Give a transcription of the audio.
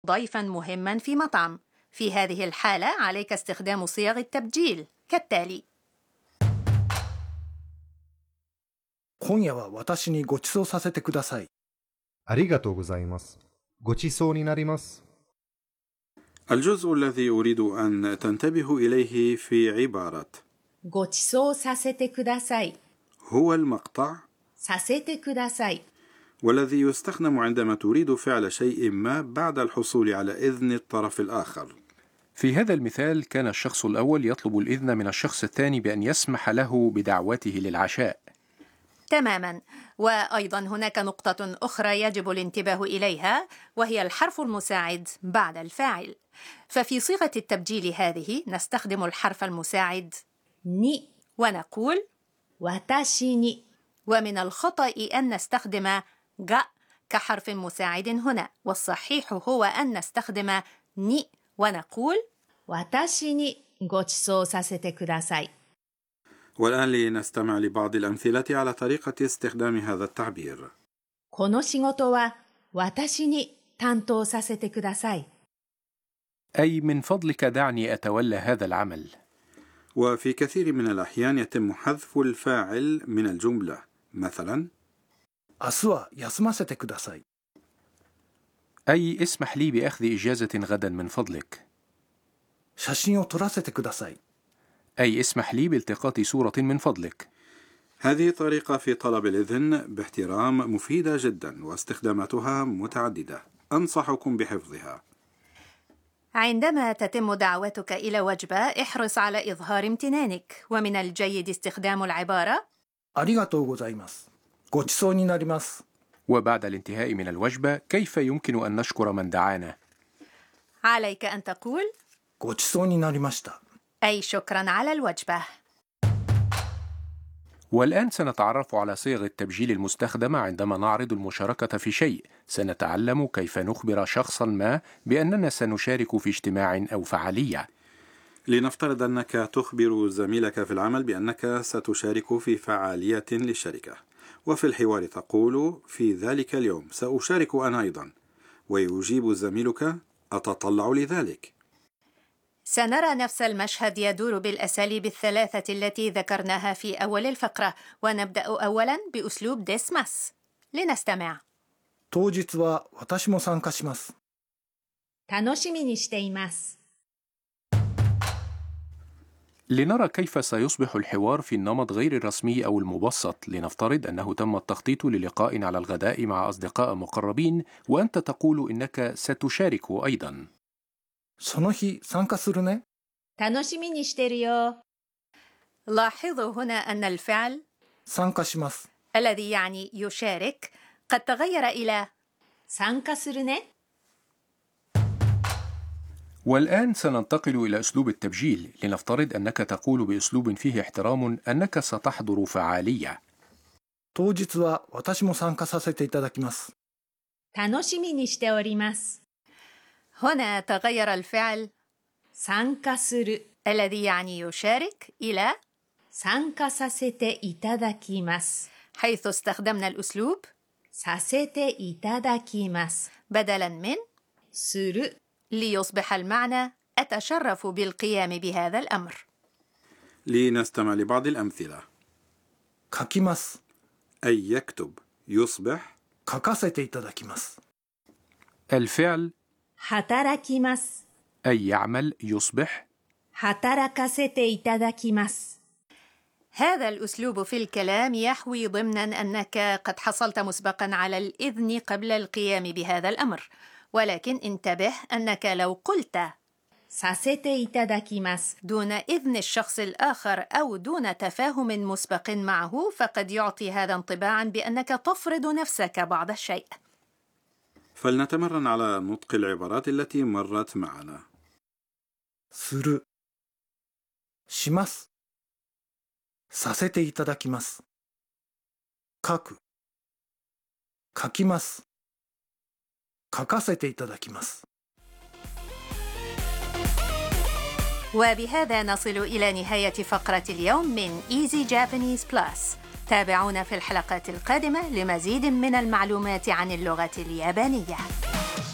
ضيفاً مهماً في مطعم. في هذه الحالة عليك استخدام صيغ التبجيل كالتالي: 今夜は私にご馳走させてください。 ありがとうございます。ごちそうになります。 الجزء الذي أريد أن تنتبهوا إليه في عبارة ご馳走させてください هو المقطع させてください والذي يستخدم عندما تريد فعل شيء ما بعد الحصول على إذن الطرف الآخر. في هذا المثال كان الشخص الأول يطلب الإذن من الشخص الثاني بأن يسمح له بدعوته للعشاء. تماماً. وأيضاً هناك نقطة أخرى يجب الانتباه إليها، وهي الحرف المساعد بعد الفاعل. ففي صيغة التبجيل هذه نستخدم الحرف المساعد ني ونقول 私に. ومن الخطأ أن نستخدم غ كحرف مساعد هنا، والصحيح هو أن نستخدم ني ونقول 私にご馳走させてください. والآن لنستمع لبعض الأمثلة على طريقة استخدام هذا التعبير. この仕事は私に担当させてください. أي من فضلك دعني أتولى هذا العمل. وفي كثير من الأحيان يتم حذف الفاعل من الجملة. مثلا 明日は休ませてください。 أي اسمح لي بأخذ إجازة غدا من فضلك. 写真を撮らせてください。 أي اسمح لي بالتقاط صورة من فضلك. هذه طريقة في طلب الإذن باحترام مفيدة جدا، واستخداماتها متعددة، أنصحكم بحفظها. عندما تتم دعوتك إلى وجبة احرص على إظهار امتنانك، ومن الجيد استخدام العبارة ありがとうございます。ごちそうになります。 وبعد الانتهاء من الوجبة كيف يمكن أن نشكر من دعانا؟ عليك أن تقول ごちそうになりました。 أي شكرا على الوجبة. والآن سنتعرف على صيغ التبجيل المستخدمة عندما نعرض المشاركة في شيء. سنتعلم كيف نخبر شخصا ما بأننا سنشارك في اجتماع أو فعالية. لنفترض أنك تخبر زميلك في العمل بأنك ستشارك في فعالية للشركة، وفي الحوار تقول في ذلك اليوم سأشارك أنا أيضا، ويجيب زميلك أتطلع لذلك. سنرى نفس المشهد يدور بالأساليب الثلاثة التي ذكرناها في أول الفقرة، ونبدأ أولا بأسلوب ديسماس. لنستمع. 当日は私も参加します。 楽しみにしています. لنرى كيف سيصبح الحوار في النمط غير الرسمي أو المبسط. لنفترض أنه تم التخطيط للقاء على الغداء مع أصدقاء مقربين، وأنت تقول إنك ستشارك أيضا. その日参加するね。 楽しみにしてるよ. لاحظوا هنا أن الفعل 参加します الذي يعني يشارك قد تغير إلى 参加するね. والآن سننتقل إلى أسلوب التبجيل. لنفترض أنك تقول بأسلوب فيه احترام أنك ستحضر فعالية. 当日は私も参加させていただきます。 楽しみにしております. هنا تغير الفعل 参加する الذي يعني يشارك إلى 参加させていただきます حيث استخدمنا الأسلوب させていただきます بدلا من する ليصبح المعنى أتشرف بالقيام بهذا الأمر. لنستمع لبعض الأمثلة. 書きます أي يكتب يصبح 書かせていただきます。 الفعل 働きます أي يعمل يصبح 働かせていただきます. هذا الأسلوب في الكلام يحوي ضمنا أنك قد حصلت مسبقا على الإذن قبل القيام بهذا الأمر، ولكن انتبه أنك لو قلت させていただきます دون إذن الشخص الآخر أو دون تفاهم مسبق معه فقد يعطي هذا انطباعا بأنك تفرض نفسك بعض الشيء. فلنتمرن على نطق العبارات التي مرت معنا. するしますさせていただきます書く書きます書かせていただきます. وبهذا نصل إلى نهاية فقرة اليوم من Easy Japanese Plus. تابعونا في الحلقات القادمة لمزيد من المعلومات عن اللغة اليابانية.